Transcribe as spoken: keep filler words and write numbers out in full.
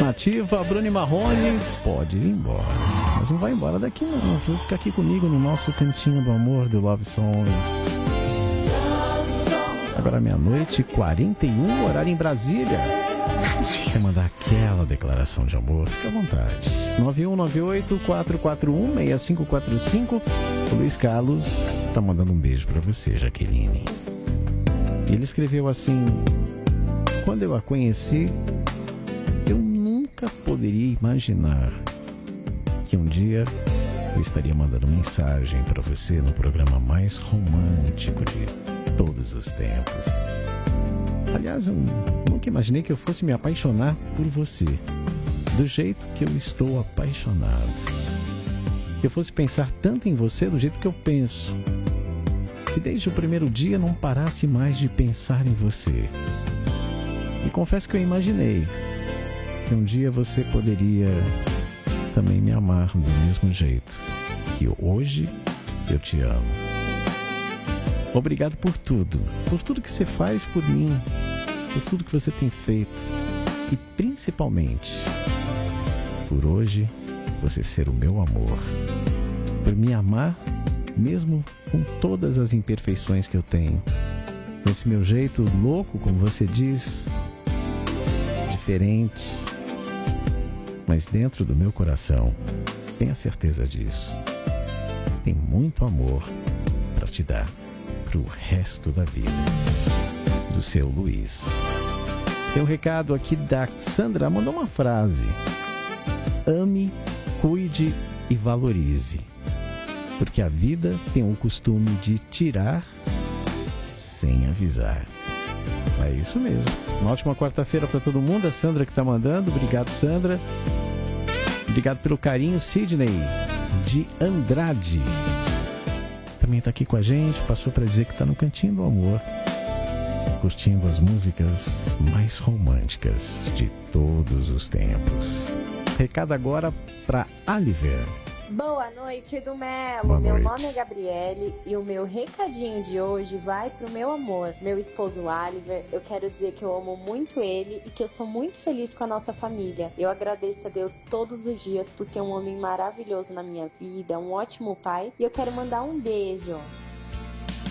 Nativa, Bruno Marrone, pode ir embora. Mas não vai embora daqui não, viu? Fica aqui comigo no nosso cantinho do amor do Love Songs. Agora meia-noite, quarenta e um, horário em Brasília. Quer mandar aquela declaração de amor? Fica à vontade. nove um nove oito, quatro quatro um, seis cinco quatro cinco. O Luiz Carlos está mandando um beijo para você, Jaqueline. E ele escreveu assim: quando eu a conheci, eu nunca poderia imaginar que um dia eu estaria mandando mensagem para você no programa mais romântico de todos os tempos. Aliás, eu nunca imaginei que eu fosse me apaixonar por você, do jeito que eu estou apaixonado. Que eu fosse pensar tanto em você do jeito que eu penso. Que desde o primeiro dia não parasse mais de pensar em você. E confesso que eu imaginei que um dia você poderia também me amar do mesmo jeito que hoje eu te amo. Obrigado por tudo, por tudo que você faz por mim, por tudo que você tem feito e principalmente por hoje você ser o meu amor, por me amar mesmo com todas as imperfeições que eu tenho, com esse meu jeito louco, como você diz, diferente, mas dentro do meu coração, tenha certeza disso, tem muito amor para te dar pro resto da vida. Do seu Luiz. Tem um recado aqui da Sandra, mandou uma frase: ame, cuide e valorize, porque a vida tem o costume de tirar sem avisar. É isso mesmo. Uma ótima quarta-feira para todo mundo. A Sandra que tá mandando. Obrigado, Sandra. Obrigado pelo carinho. Sidney de Andrade também tá aqui com a gente, passou para dizer que tá no cantinho do amor, curtindo as músicas mais românticas de todos os tempos. Recado agora para Oliver. Boa noite, do Melo. Boa meu noite. nome é Gabriele e o meu recadinho de hoje vai pro meu amor, meu esposo Oliver. Eu quero dizer que eu amo muito ele e que eu sou muito feliz com a nossa família. Eu agradeço a Deus todos os dias por ter um homem maravilhoso na minha vida, um ótimo pai, e eu quero mandar um beijo